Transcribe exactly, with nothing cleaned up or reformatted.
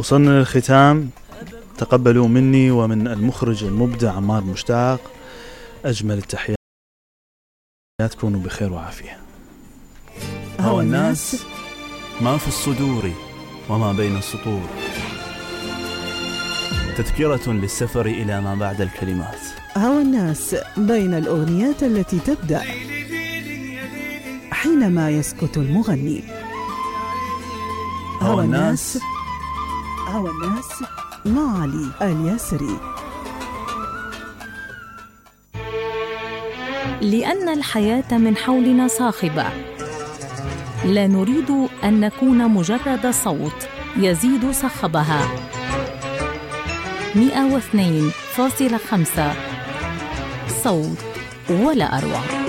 وصلنا للختام. تقبلوا مني ومن المخرج المبدع عمار مشتاق أجمل التحيات. تكونوا بخير وعافية. هوى الناس ما في الصدور وما بين السطور، تذكرة للسفر إلى ما بعد الكلمات. هوى الناس بين الأغنيات التي تبدأ حينما يسكت المغني. هوى الناس هوى الناس مع علي الياسري. لأن الحياة من حولنا صاخبة، لا نريد أن نكون مجرد صوت يزيد صخبها. مئة واثنين فاصلة خمسة صوت ولا أروع.